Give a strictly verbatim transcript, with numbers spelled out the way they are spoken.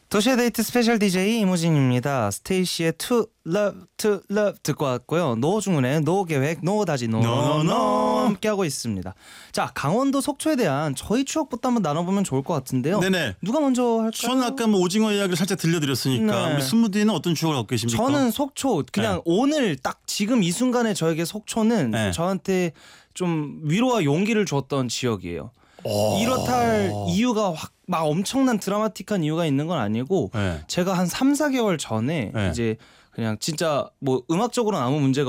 도시의 데이트 스페셜 디제이 이무진입니다. 스테이시의 To Love, To Love 듣고 왔고요. 노중훈의 노 계획, 노 다지, 노, 노, 노 함께하고 있습니다. 자, 강원도 속초에 대한 저희 추억부터 한번 나눠보면 좋을 것 같은데요. 네네. 누가 먼저 할까요? 저는 아까 뭐 오징어 이야기를 살짝 들려드렸으니까 네. 우리 스무디는 어떤 추억을 갖고 계십니까? 저는 속초 그냥 네. 오늘 딱 지금 이 순간에 저에게 속초는 네. 저한테 좀 위로와 용기를 줬던 지역이에요. 오. 이렇다 할 이유가 확 막 엄청난 드라마틱한 이유가 있는 건 아니고 네. 제가 한 삼, 사 개월 전에 네. 이제 그냥 진짜 뭐 음악적으로는 아무 문제가